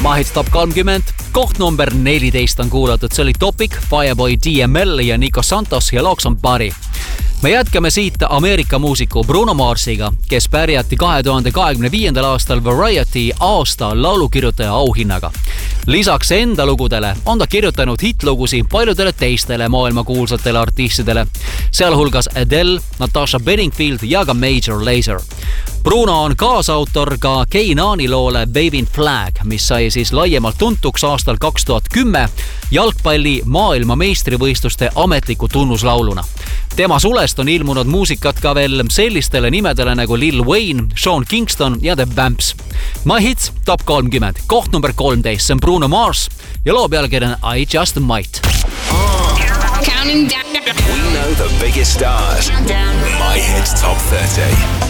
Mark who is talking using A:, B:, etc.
A: Mahits Top 30, koht number 14 on kuulatud. See oli Topic, Fireboy DML ja Nico Santos ja looks on Body. Me jätkame siit Ameerika muusiku Bruno Marsiga, kes pärjati 2025. aastal Variety aasta laulukirjutaja auhinnaga. Lisaks enda lugudele on ta kirjutanud hitlugusi paljudele teistele maailmakuulsatele artistidele, sealhulgas Adele, Natasha Bedingfield ja ka Major Lazer. Bruno on kaasautor ka Keinaani loole Waving Flag, mis sai siis laiemalt tuntuks aastal 2010 jalgpalli maailmameistrivõistluste ametliku tunnuslauluna. Tema sulest on ilmunud muusikat ka veel sellistele nimedele nagu Lil Wayne, Sean Kingston ja The Vamps. My Hits Top 30, koht number 13, see on Bruno Mars ja loo pealkiri on I Just Might.
B: Counting down. We know the biggest stars. My Hits Top 30.